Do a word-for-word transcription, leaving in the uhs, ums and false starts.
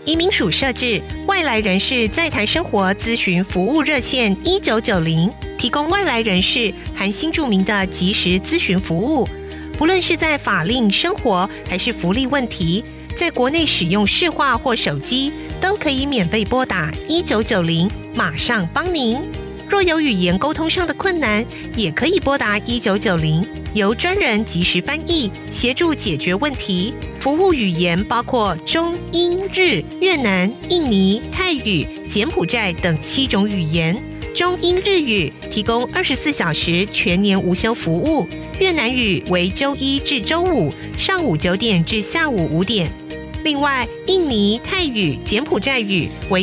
移民署设置外来人士在台生活咨询服务热线一九九零，提供外来人士含新住民的即时咨询服务。不论是在法令、生活还是福利问题，在国内使用市话或手机，都可以免费拨打一九九零，马上帮您。若有语言沟通上的困难，也可以拨打一九九零，由专人即时翻译，协助解决问题。服务语言包括中、英、日、越南、印尼、泰语、柬埔寨等七种语言。中英日语提供二十四小时全年无休服务，越南语为周一至周五上午九点至下午五点。另外，印尼、泰语、柬埔寨语为